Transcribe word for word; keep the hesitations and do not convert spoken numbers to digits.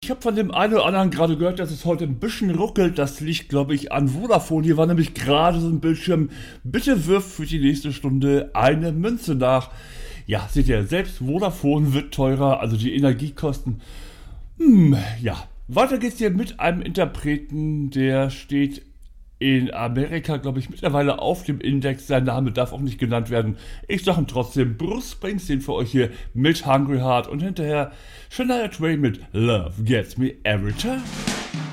ich habe von dem einen oder anderen gerade gehört, dass es heute ein bisschen ruckelt. Das liegt, glaube ich, an Vodafone. Hier war nämlich gerade so ein Bildschirm. Bitte wirf für die nächste Stunde eine Münze nach. Ja, seht ihr, selbst Vodafone wird teurer, also die Energiekosten. Hm, ja. Weiter geht's hier mit einem Interpreten, der steht in Amerika, glaube ich, mittlerweile auf dem Index. Sein Name darf auch nicht genannt werden. Ich sage ihm trotzdem, Bruce Springsteen für euch hier mit Hungry Heart und hinterher Shania Twain mit Love Gets Me Every Time.